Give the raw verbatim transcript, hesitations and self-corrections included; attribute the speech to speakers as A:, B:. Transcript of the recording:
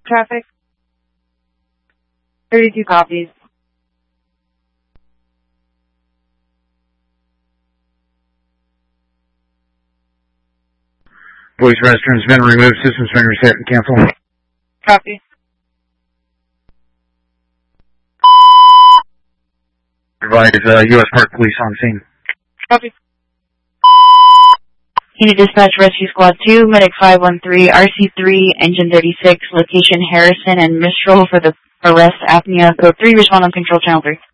A: traffic. thirty-two copies.
B: Voice restrooms been removed, systems been reset and canceled.
A: Copy.
B: Provide uh, U S Park Police on scene.
A: Copy.
C: Unit Dispatch Rescue Squad two, Medic five one three, R C three, Engine thirty-six, location Harrison and Mistral for the arrest apnea. Code three, respond on control channel three.